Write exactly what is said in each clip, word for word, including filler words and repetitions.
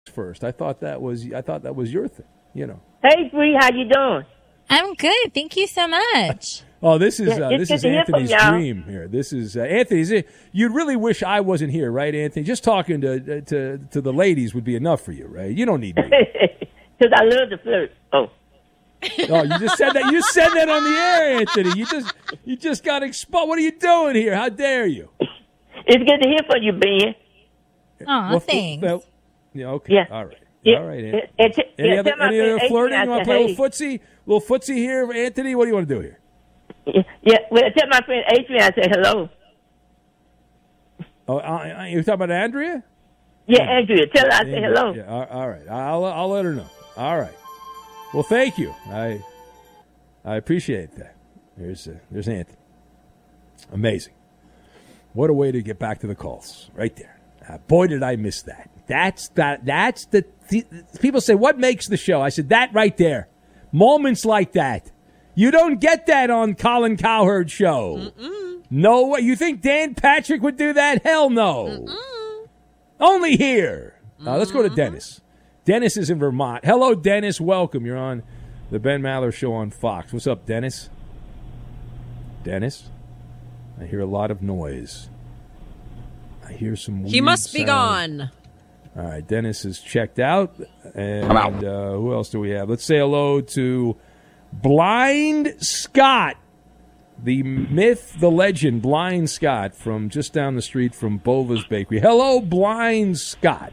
first. I thought that was I thought that was your thing. You know. Hey, Bree, how you doing? I'm good. Thank you so much. Oh, this is Yeah, uh, it's this is good to hear from Anthony's y'all. dream here. This is uh, Anthony's. You'd really wish I wasn't here, right, Anthony? Just talking to to to the ladies would be enough for you, right? You don't need me. Because I love to flirt. Oh. Oh, you just said that. You said that on the air, Anthony. You just you just got exposed. What are you doing here? How dare you? It's good to hear from you, Ben. Aw, Well, thanks. well, yeah. Okay. Yeah. All right. Yeah, All right. yeah, Anthony. yeah, t- Any yeah, other, tell my any friend other Adrian flirting? I You want to said, play a hey. little footsie? little footsie here, Anthony? What do you want to do here? Yeah, yeah, well, tell my friend Adrian I said hello. Oh, uh, you talking about Andrea? Yeah, Andrea, tell her I said Andrea. hello. Yeah, all- all right. I'll I'll let her know. All right. Well, thank you. I I appreciate that. There's uh, there's Anthony. Amazing. What a way to get back to the calls, right there. Uh, boy, did I miss that. That's that. That's the, the people say, what makes the show? I said that right there. Moments like that. You don't get that on Colin Cowherd's show. Mm-mm. No way. You think Dan Patrick would do that? Hell no. Mm-mm. Only here. Uh, let's go to Dennis. Dennis is in Vermont. Hello, Dennis. Welcome. You're on the Ben Maller Show on Fox. What's up, Dennis? Dennis? I hear a lot of noise. I hear some weird He must be sound. gone. All right, Dennis is checked out. And I'm out. Uh, who else do we have? Let's say hello to Blind Scott, the myth, the legend, Blind Scott, from just down the street from Bova's Bakery. Hello, Blind Scott.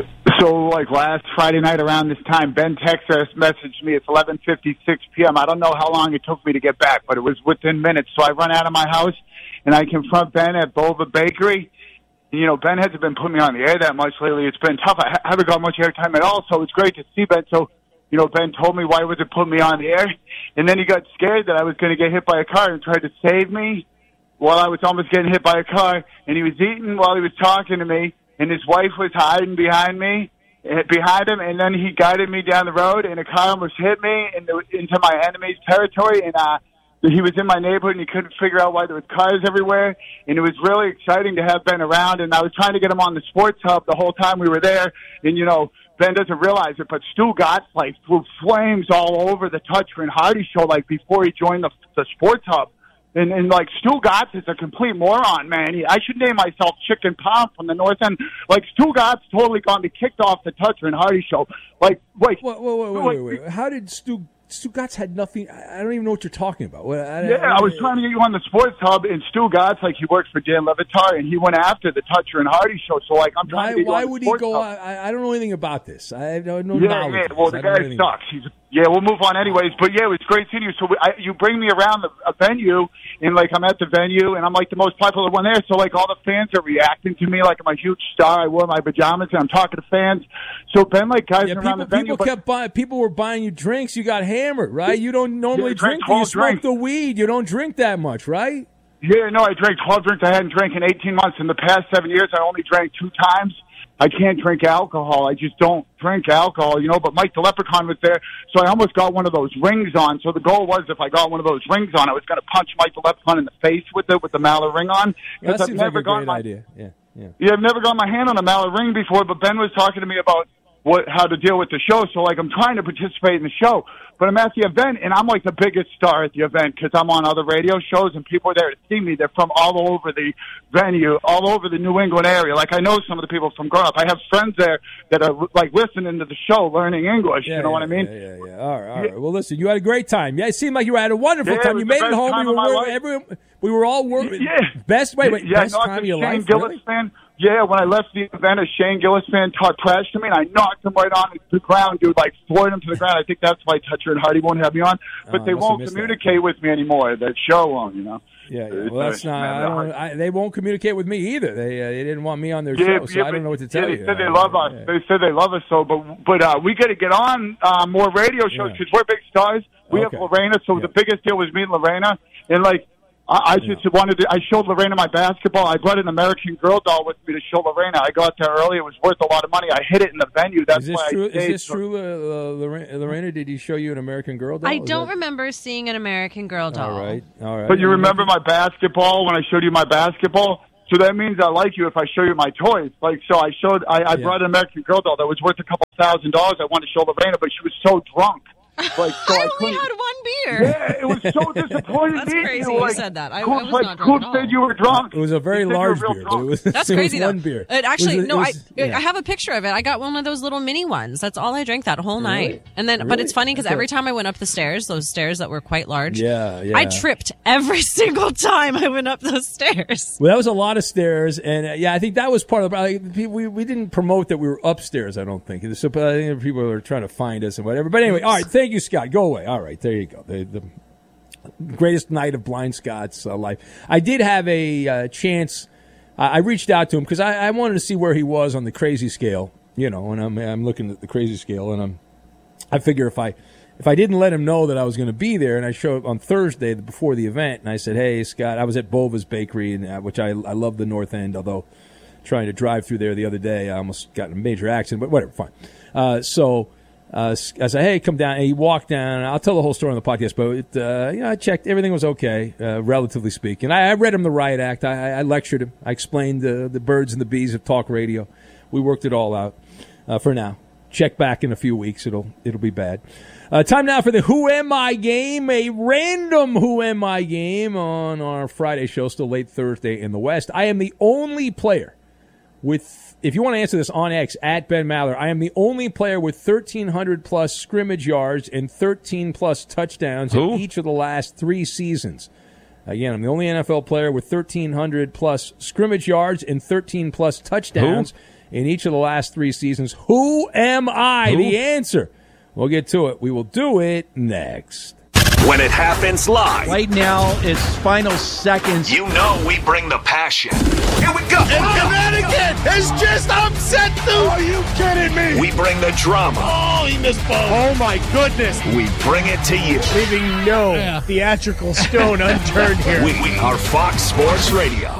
So, like last Friday night around this time, Ben Texas messaged me. It's eleven fifty-six p.m. I don't know how long it took me to get back, but it was within minutes. So I run out of my house, and I confront Ben at Bova Bakery. You know, Ben hasn't been putting me on the air that much lately. It's been tough. I haven't got much airtime at all, so it's great to see Ben. So, you know, Ben told me why was it putting me on the air, and then he got scared that I was going to get hit by a car and tried to save me while I was almost getting hit by a car, and he was eating while he was talking to me, and his wife was hiding behind me, behind him, and then he guided me down the road, and a car almost hit me into, into my enemy's territory, and uh, he was in my neighborhood, and he couldn't figure out why there was cars everywhere, and it was really exciting to have Ben around, and I was trying to get him on the Sports Hub the whole time we were there, and, you know, Ben doesn't realize it, but Stu Gotts, like, threw flames all over the Toucher and Hardy show, like, before he joined the, the Sports Hub. And, and like, Stu Gotts is a complete moron, man. He, I should name myself Chicken Palm from the North End. Like, Stu Gotts totally got me kicked off the Toucher and Hardy show. Like, wait. Wait, wait, wait, wait, wait, wait. How did Stu... Stu Gotts had nothing. I don't even know what you're talking about. What, I, Yeah, I, I was trying to get you on the Sports Hub, and Stu Gotts, like, he works for Dan Levitar, and he went after the Toucher and Hardy show. So, like, I'm trying Why, to get you why on the would he Sports go? Hub. I, I don't know anything about this. I have no, no Yeah, knowledge. yeah. of Well, this. the I don't know guy anything sucks. He's yeah. We'll move on anyways. But yeah, it was great seeing you. So we, I, you bring me around the a venue, and like I'm at the venue, and I'm like the most popular one there. So like all the fans are reacting to me like I'm a huge star. I wore my pajamas, and I'm talking to fans. So Ben, like guys Yeah, around people, the venue, people but, kept buying. People were buying you drinks. You got hammered, right? You don't normally Yeah, I drank drink. You twelve smoke drinks. the weed. You don't drink that much, right? Yeah, no, I drank twelve drinks. I hadn't drank in eighteen months. In the past seven years, I only drank two times. I can't drink alcohol. I just don't drink alcohol, you know, but Mike the Leprechaun was there, so I almost got one of those rings on. So the goal was if I got one of those rings on, I was going to punch Mike the Leprechaun in the face with it, with the Mallard ring on. That I've seems never like a got great my, idea. Yeah, yeah. Yeah, I've never got my hand on a Mallard ring before, but Ben was talking to me about what how to deal with the show. So, like, I'm trying to participate in the show, but I'm at the event, and I'm, like, the biggest star at the event because I'm on other radio shows, and people are there to see me. They're from all over the venue, all over the New England area. Like, I know some of the people from growing up. I have friends there that are, like, listening to the show, learning English. Yeah, you know yeah, what I mean? Yeah, yeah, yeah. All right, all right. Well, listen, you had a great time. Yeah, it seemed like you had a wonderful Yeah, time. it You was made the it best home. time We of my were, life. everyone, we were all working. Yeah. Best, wait, wait, yeah, best I knocked time of a your Shane life, Gillis really? fan. Yeah, when I left the event, a Shane Gillis fan talked trash to me, and I knocked him right on the ground, dude, like floored him to the ground. I think that's why Toucher and Hardy won't have me on, but Oh, they I must have won't missed communicate with me anymore. That show won't, you know. Yeah, yeah. It's Well, that's nice, not. man. I don't, I, they won't communicate with me either. They uh, they didn't want me on their Yeah, show, so yeah, I don't but- know what to tell yeah, you. They said they Uh, love us. yeah. They said they love us so, but but uh, we got to get on uh, more radio shows Yeah. because we're big stars. We Okay. have Lorena, so Yeah. the biggest deal was meeting Lorena, and like. I I just wanted to. I showed Lorena my basketball. I brought an American Girl doll with me to show Lorena. I got there early. It was worth a lot of money. I hid it in the venue. That's Is this why true? I Is stayed. this true, uh, Lorena, Lorena? Did he show you an American Girl doll? I Is don't that- remember seeing an American Girl doll. All right, all right. But you remember my basketball when I showed you my basketball? So that means I like you if I show you my toys. Like, so I showed, I, I Yeah. brought an American Girl doll that was worth a couple thousand dollars. I wanted to show Lorena, but she was so drunk. Like, so I I, only couldn't. had one beer. Yeah, it was so disappointing. That's meeting crazy you. you Like, said that. I- I Coop, was like, not drunk Coop at all. said you were drunk. It was a very He said you were large real beer. But drunk. it was, That's it crazy was though. one beer. It actually, It was- no, it was- I yeah. I have a picture of it. I got one of those little mini ones. That's all I drank that whole Really? night. And then, but Really? it's funny because Okay. every time I went up the stairs, those stairs that were quite large, Yeah, yeah. I tripped every single time I went up those stairs. Well, that was a lot of stairs, and uh, yeah, I think that was part of the like, we we didn't promote that we were upstairs. I don't think. So, but I think people were trying to find us and whatever. But anyway, all right. Thank you, Scott. Go away. All right, there you go. The, the greatest night of Blind Scott's uh, life. I did have a uh, chance. Uh, I reached out to him because I, I wanted to see where he was on the crazy scale. You know, and I'm I'm looking at the crazy scale, and I'm I figure if I. If I didn't let him know that I was going to be there, and I showed up on Thursday before the event, and I said, "Hey, Scott, I was at Bova's Bakery, and uh, which I I love the North End. Although trying to drive through there the other day, I almost got in a major accident. But whatever, fine." Uh, so uh, I said, "Hey, come down." And he walked down. And I'll tell the whole story on the podcast, but it, uh, you know, I checked. Everything was okay, uh, relatively speaking. I, I read him the riot act. I, I lectured him. I explained the the birds and the bees of talk radio. We worked it all out uh, for now. Check back in a few weeks. It'll it'll be bad. Uh, time now for the Who Am I game, a random Who Am I game on our Friday show, still late Thursday in the West. I am the only player with, if you want to answer this on X, at Ben Maller, I am the only player with thirteen hundred plus scrimmage yards and thirteen plus touchdowns Who? in each of the last three seasons. Again, I'm the only N F L player with thirteen hundred plus scrimmage yards and thirteen plus touchdowns Who? in each of the last three seasons. Who am I? Who? The answer. We'll get to it. We will do it next. When it happens live, Right now, it's final seconds. you know we bring the passion. Here we go. And Connecticut has just upset the... Are you kidding me? We bring the drama. Oh, he missed both. Oh, my goodness. We bring it to you. Leaving no theatrical stone unturned here. We, we are Fox Sports Radio.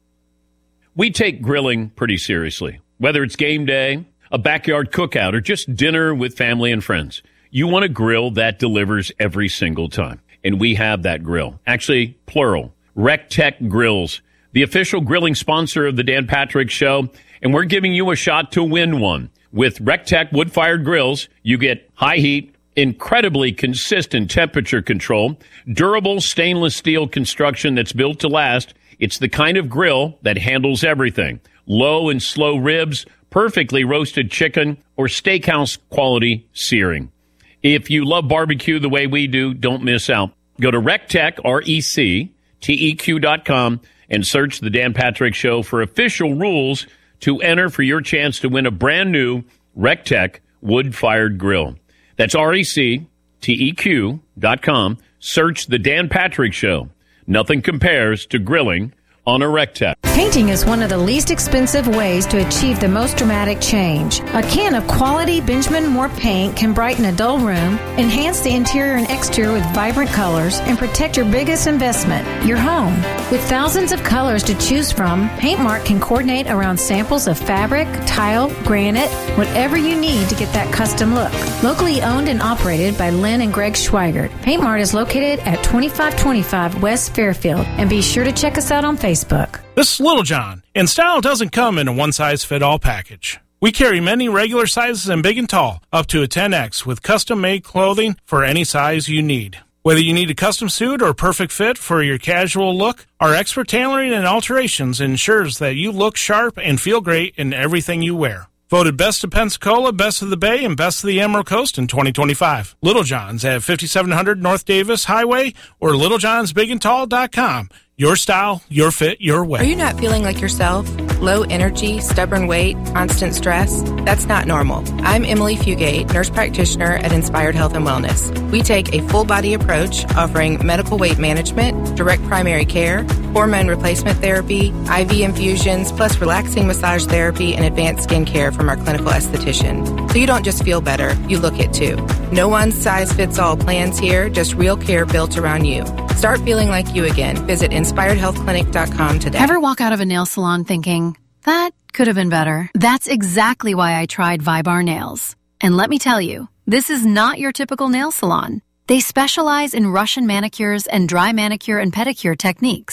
We take grilling pretty seriously. Whether it's game day, a backyard cookout, or just dinner with family and friends, you want a grill that delivers every single time. And we have that grill. Actually, plural. RecTech Grills, the official grilling sponsor of the Dan Patrick Show. And we're giving you a shot to win one. With RecTech wood-fired grills, you get high heat, incredibly consistent temperature control, durable stainless steel construction that's built to last. It's the kind of grill that handles everything. Low and slow ribs, perfectly roasted chicken, or steakhouse quality searing. If you love barbecue the way we do, don't miss out. Go to RecTech, R E C T E Q dot com, and search the Dan Patrick Show for official rules to enter for your chance to win a brand new RecTech wood-fired grill. That's R E C T E Q dot com. Search the Dan Patrick Show. Nothing compares to grilling on a RecTech. Painting is one of the least expensive ways to achieve the most dramatic change. A can of quality Benjamin Moore paint can brighten a dull room, enhance the interior and exterior with vibrant colors, and protect your biggest investment, your home. With thousands of colors to choose from, Paintmark can coordinate around samples of fabric, tile, granite, whatever you need to get that custom look. Locally owned and operated by Lynn and Greg Schweigert, Paintmart is located at twenty-five twenty-five West Fairfield, and be sure to check us out on Facebook. This is Little John, and style doesn't come in a one-size-fit-all package. We carry many regular sizes and big and tall, up to a ten X, with custom-made clothing for any size you need. Whether you need a custom suit or perfect fit for your casual look, our expert tailoring and alterations ensures that you look sharp and feel great in everything you wear. Voted Best of Pensacola, Best of the Bay, and Best of the Emerald Coast in twenty twenty-five. Little John's at fifty-seven hundred North Davis Highway or little johns big and tall dot com. Your style, your fit, your way. Are you not feeling like yourself? Low energy, stubborn weight, constant stress? That's not normal. I'm Emily Fugate, nurse practitioner at Inspired Health and Wellness. We take a full body approach offering medical weight management, direct primary care, hormone replacement therapy, I V infusions, plus relaxing massage therapy and advanced skin care from our clinical esthetician. So you don't just feel better, you look it too. No one size fits all plans here, just real care built around you. Start feeling like you again. Visit inspired health clinic dot com today. Ever walk out of a nail salon thinking, that could have been better? That's exactly why I tried Vibar Nails. And let me tell you, this is not your typical nail salon. They specialize in Russian manicures and dry manicure and pedicure techniques.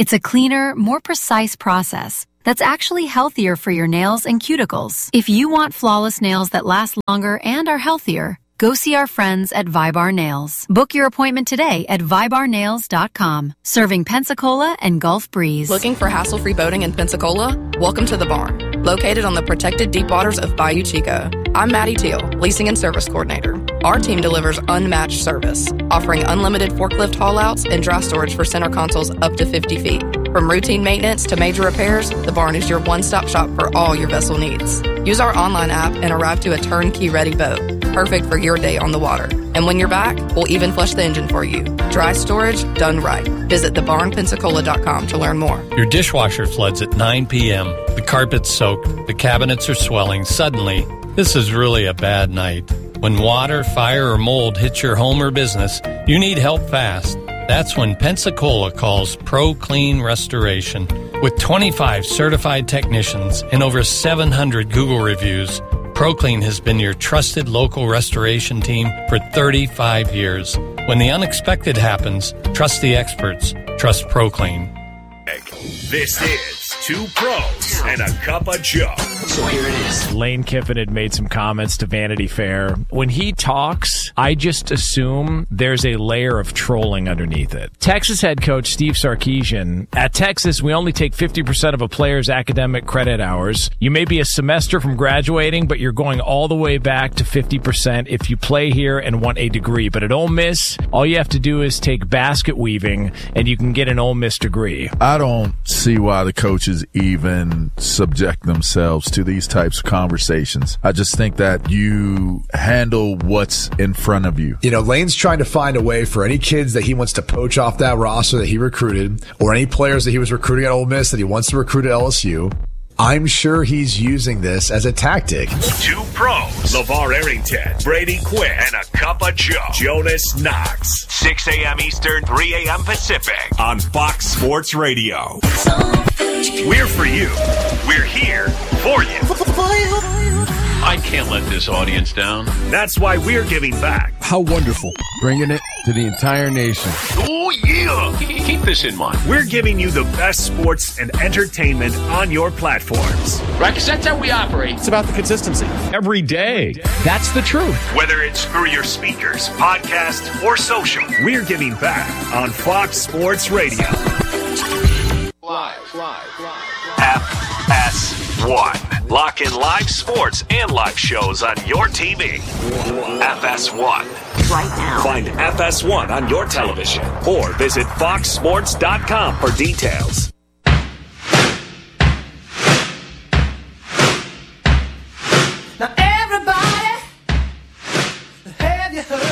It's a cleaner, more precise process that's actually healthier for your nails and cuticles. If you want flawless nails that last longer and are healthier, go see our friends at Vibar Nails. Book your appointment today at vibar nails dot com. Serving Pensacola and Gulf Breeze. Looking for hassle-free boating in Pensacola? Welcome to the Barn, located on the protected deep waters of Bayou Chico. I'm Maddie Teal, Leasing and Service Coordinator. Our team delivers unmatched service, offering unlimited forklift haul-outs and dry storage for center consoles up to fifty feet. From routine maintenance to major repairs, the Barn is your one-stop shop for all your vessel needs. Use our online app and arrive to a turnkey-ready boat, perfect for your day on the water. And when you're back, we'll even flush the engine for you. Dry storage done right. Visit the barn pensacola dot com to learn more. Your dishwasher floods at nine p.m. The carpet's soaked. The cabinets are swelling. Suddenly, this is really a bad night. When water, fire, or mold hits your home or business, you need help fast. That's when Pensacola calls Pro Clean Restoration. With twenty-five certified technicians and over seven hundred Google reviews, ProClean has been your trusted local restoration team for thirty-five years. When the unexpected happens, trust the experts. Trust ProClean. This is Two Pros and a Cup of Joe. So here it is. Lane Kiffin had made some comments to Vanity Fair. When he talks, I just assume there's a layer of trolling underneath it. Texas head coach Steve Sarkisian, at Texas, we only take fifty percent of a player's academic credit hours. You may be a semester from graduating, but you're going all the way back to fifty percent if you play here and want a degree. But at Ole Miss, all you have to do is take basket weaving, and you can get an Ole Miss degree. I don't see why the coaches even subject themselves to these types of conversations. I just think that you handle what's in front of you. You know, Lane's trying to find a way for any kids that he wants to poach off that roster that he recruited, or any players that he was recruiting at Ole Miss that he wants to recruit at L S U. I'm sure he's using this as a tactic. Two Pros, LeVar Arrington, Brady Quinn, and a Cup of Joe, Jonas Knox. six a.m. Eastern, three a.m. Pacific on Fox Sports Radio. We're for you. We're here for you. I can't let this audience down. That's why we're giving back. How wonderful. Bringing it to the entire nation. Oh, yeah. Keep this in mind. We're giving you the best sports and entertainment on your platforms. Right, because that's how we operate. It's about the consistency. Every day. That's the truth. Whether it's through your speakers, podcast, or social, we're giving back on Fox Sports Radio. Live, live, live. F S one. Lock in live sports and live shows on your T V. F S one. Right now. Find F S one on your television or visit fox sports dot com for details. Now everybody, have you heard?